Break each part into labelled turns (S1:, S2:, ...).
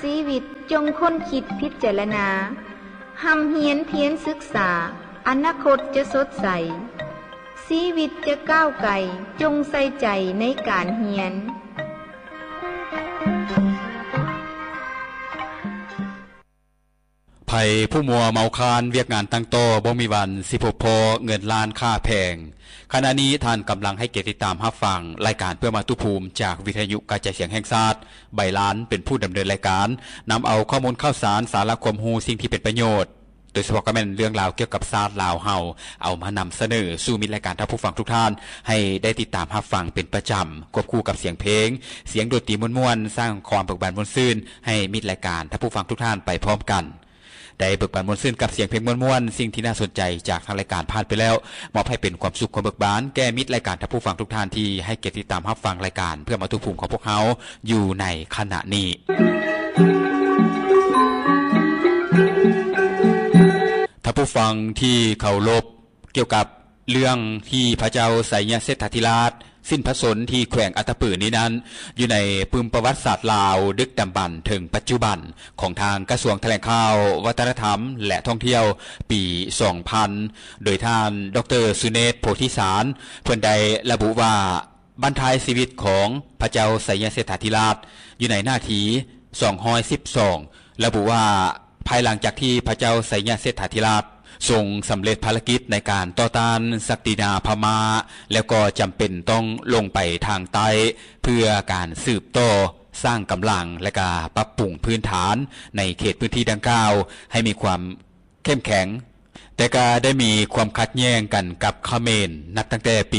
S1: ชีวิตจงค้นคิดพิจารณาหำเฮียนเพียรศึกษาอนาคตจะสดใสชีวิตจะก้าวไกลจงใส่ใจในการเฮียน
S2: ภัยผู้มัวเมาคานเวียกงานตั้งโตบ่มีวันสิพบพอเงินล้านค่าแพงขณะนี้ท่านกำลังให้เกียรติตามรับฟังรายการเพื่อมาตุภูมิจากวิทยุกระจายเสียงแห่งชาติใบล้านเป็นผู้ดำเนินรายการนำเอาข้อมูลข่าวสารสาระความรู้สิ่งที่เป็นประโยชน์โดยเฉพาะก็เป็นเรื่องราวเกี่ยวกับศาสตร์ลาวเฮาเอามานำเสนอสู่มิตรรายการท่านผู้ฟังทุกท่านให้ได้ติดตามรับฟังเป็นประจำควบคู่กับเสียงเพลงเสียงดนตรีม่วนๆสร้างความเบิกบานม่วนซื่นให้มิตรรายการท่านผู้ฟังทุกท่านไปพร้อมกันได้เบิกบานม่วนซื่นกับเสียงเพลงม่วนๆสิ่งที่น่าสนใจจากทางรายการผ่านไปแล้วมอบให้เป็นความสุขความเบิกบานแก่มิตรรายการท่านผู้ฟังทุกท่านที่ให้เกียรติตามรับฟังรายการเพื่อมาตุภูมิของพวกเขาอยู่ในขณะนี้ท่านผู้ฟังที่เคารพเกี่ยวกับเรื่องที่พระเจ้าไสยเสถาธิราชสิ้นพระชนม์ที่แขวงอัตตปือนี้นั้นอยู่ในปึมประวัติศาสตร์ลาวดึกดำบรรพ์ถึงปัจจุบันของทางกระทรวงแถลงข่าววัฒนธรรมและท่องเที่ยวปี 2000 โดยท่านดร.สุเนศ โพธิสารเพิ่นได้ระบุว่าบรรทายชีวิตของพระเจ้าไสยเสถาธิราชอยู่ในหน้าที่212ระบุว่าภายหลังจากที่พระเจ้าไสยเสถาธิราชทรงสำเร็จภารกิจในการต่อต้านศักดินาพม่าแล้วก็จำเป็นต้องลงไปทางใต้เพื่อการสืบต่อสร้างกำลังและก็ปรับปรุงพื้นฐานในเขตพื้นที่ดังกล่าวให้มีความเข้มแข็งแต่ก็ได้มีความขัดแย้งกันกับเขมรนับตั้งแต่ปี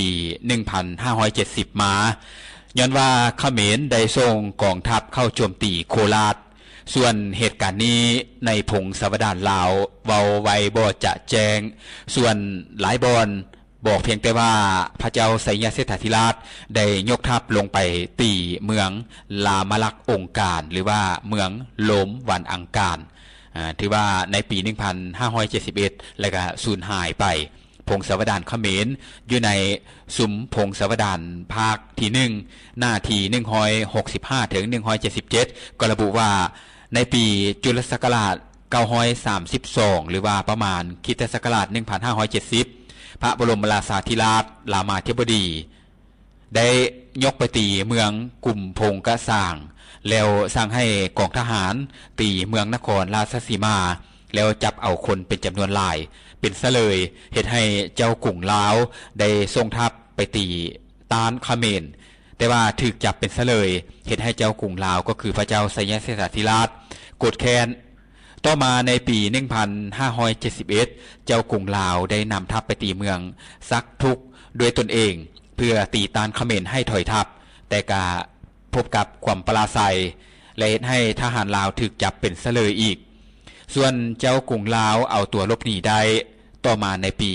S2: 1570 มาย้อนว่าเขมรได้ส่งกองทัพเข้าโจมตีโคราชส่วนเหตุการณ์นี้ในพงศาวดารลาวเว้าไว้บ่จะแจ้งส่วนหลายบอนบอกเพียงแต่ว่าพระเจ้าไสยเสถาธิราชได้ยกทัพลงไปตีเมืองลามลักองค์การหรือว่าเมืองโลมวันอังการถือว่าในปี 1571 แล้วก็สูญหายไปพงศาวดารเขมรอยู่ในซุ้มพงศาวดารภาคที่1หน้าที่165ถึง177ก็ระบุว่าในปีจุลศักราช932หรือว่าประมาณคริสตศักราช1570พระบรมราชาธิราชรามาธิบดีได้ยกไปตีเมืองกลุ่มพงกะสร้างแล้วสั่งให้กองทหารตีเมืองนครราชสีมาแล้วจับเอาคนเป็นจำนวนหลายเป็นซะเลยเหตุให้เจ้ากรุงลาวได้ส่งทัพไปตีต้านเขมรแต่ว่าถูกจับเป็นซะเลยเหตุให้เจ้ากรุงลาวก็คือพระเจ้าไสยเสถาธิราชโกรธแค้นต่อมาในปี 1571 เจ้ากรุงลาวได้นำทัพไปตีเมืองซักทุกด้วยตนเองเพื่อตีต้านเขมรให้ถอยทัพแต่ก็พบกับความปราศัยและเหตุให้ทหารลาวถูกจับเป็นซะเลยอีกส่วนเจ้ากรุงลาวเอาตัวหลบหนีได้ต่อมาในปี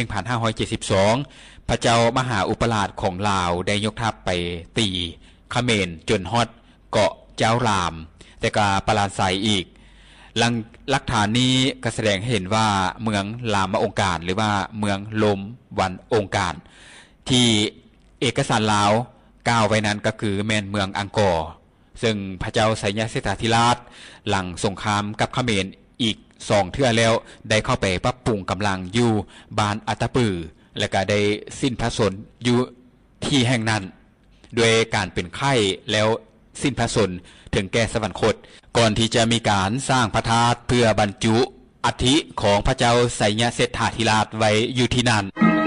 S2: 1572 พระเจ้ามหาอุปราชของลาวได้ยกทัพไปตีเขมรจนฮอดเกาะเจ้ารามแต่ก็ปราศัยอีกหลักฐานนี้ก็แสดงให้เห็นว่าเมืองรามองค์การหรือว่าเมืองลมวันองค์การที่เอกสารลาวกล่าวไว้นั้นก็คือแม่นเมืองอังกอร์ซึ่งพระเจ้าไสยเสถาธิราชหลังสงครามกับเขมรอีก2 เทื่อแล้วได้เข้าไปปรับปรุงกำลังอยู่บ้านอัตตปือและก็ได้สิ้นพระชนม์อยู่ที่แห่งนั้นด้วยการเป็นไข้แล้วสิ้นพระชนม์ถึงแก่สวรรคตก่อนที่จะมีการสร้างพระธาตุเพื่อบรรจุอัฐิของพระเจ้าไสยเสถาธิราชไว้อยู่ที่นั่น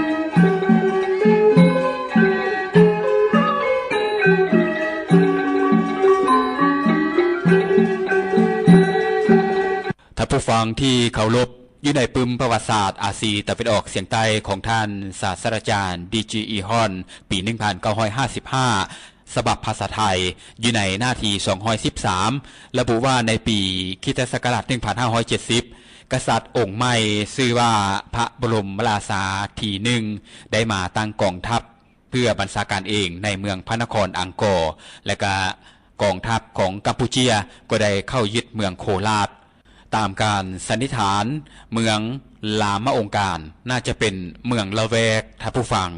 S2: ท่านผู้ฟังที่เคารพอยู่ในปึมประวัติศาสตร์อาซีตะวันออกเฉียงใต้ของท่านศาสตราจารย์ดีจีอีฮอนปี 1955ฉบับภาษาไทยอยู่ในหน้าที่213ระบุว่าในปีคริสตศักราช1570กษัตริย์องค์ใหม่ชื่อว่าพระบรมราชาที่1ได้มาตั้งกองทัพเพื่อบัญชาการเองในเมืองพระนครอังกอร์และก็กองทัพของกัมพูชีก็ได้เข้ายึดเมืองโคราชตามการสันนิษฐานเมืองลามองค์การน่าจะเป็นเมืองละแวกท่านผู้ฟัง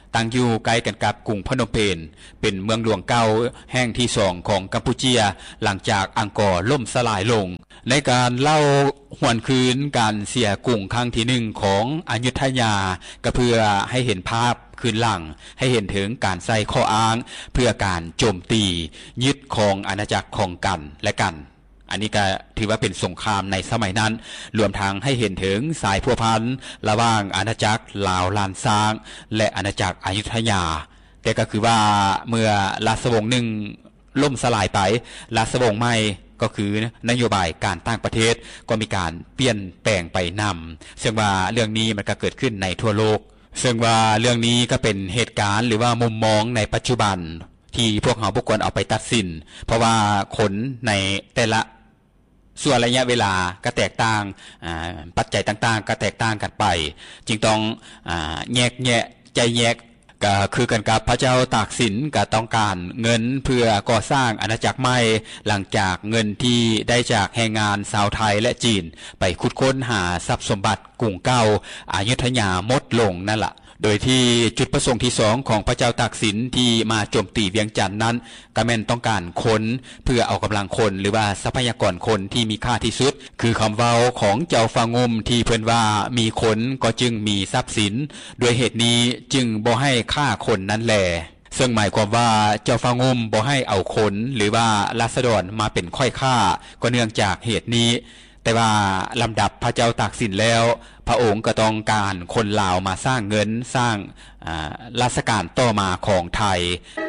S2: ตั้งอยู่ใกล้กันกับกรุงพนมเปญเป็นเมืองหลวงเก่าแห่งที่2ของกัมพูชีหลังจากอังกอร์ล่มสลายลงในการเล่าหวนคืนการเสียกรุงครั้งที่1ของอยุธยาก็เพื่อให้เห็นภาพคืนหลังให้เห็นถึงการใส่ข้ออ้างเพื่อการโจมตียึดครองอาณาจักรของกันและกันอันนี้ก็ถือว่าเป็นสงครามในสมัยนั้นรวมทั้งให้เห็นถึงสายพัวพันระหว่างอาณาจักรลาวลานซางและอาณาจักรอยุธยาแต่ก็คือว่าเมื่อราชวงศ์หนึ่งล่มสลายไปราชวงศ์ใหม่ก็คือนโยบายการต่างประเทศก็มีการเปลี่ยนแปลงไปนำซึ่งว่าเรื่องนี้มันก็เกิดขึ้นในทั่วโลกซึ่งว่าเรื่องนี้ก็เป็นเหตุการณ์หรือว่ามุมมองในปัจจุบันที่พวกเราบุคคลเอาไปตัดสินเพราะว่าคนในแต่ละส่วนระยะเวลาก็แตกต่างปัจจัยต่างๆก็แตกต่างกันไปจึงต้องแยกแยะใจแยกก็คือกันกับพระเจ้าตากสินก็ต้องการเงินเพื่อก่อสร้างอาณาจักรใหม่หลังจากเงินที่ได้จากแรงงานชาวไทยและจีนไปขุดค้นหาทรัพย์สมบัติกรุงเก่าอยุธยาหมดลงนั่นแหละโดยที่จุดประสงค์ที่2ของพระเจ้าตากสินที่มาโจมตีเวียงจันทน์นั้นก็แม่นต้องการคนเพื่อเอากำลังคนหรือว่าทรัพยากรคนที่มีค่าที่สุดคือคำเว้าของเจ้าฟางมที่เพิ่นว่ามีคนก็จึงมีทรัพย์สินด้วยเหตุนี้จึงบ่ให้ฆ่าคนนั้นแลซึ่งหมายความว่าเจ้าฟางมบ่ให้เอาคนหรือว่าราษฎรมาเป็นค่อยฆ่าก็เนื่องจากเหตุนี้แต่ว่าลำดับพระเจ้าตากสินแล้วพระองค์ก็ต้องการคนลาวมาสร้างเงินสร้างราชการต่อมาของไทย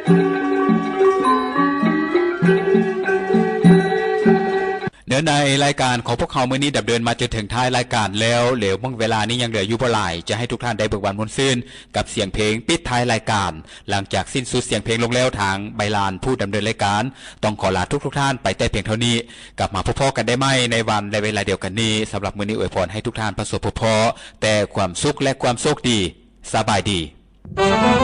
S2: เนื้อในรายการของพวกเขาเมื่อนี้ดำเนินมาจนถึงท้ายรายการแล้วเหลือเวลานี้ยังเหลืออยู่บ่หลายจะให้ทุกท่านได้เบิกบานม่วนซื่นกับเสียงเพลงปิดท้ายรายการหลังจากสิ้นสุดเสียงเพลงลงแล้วทางใบลานผู้ดำเนินรายการต้องขอลาทุกท่านไปแต่เพียงเท่านี้กลับมาพบกันได้ใหม่ในวันและเวลาเดียวกันนี้สำหรับมื้อนี้อวยพรให้ทุกท่านประสบพบแต่ความสุขและความโชคดีสบายดี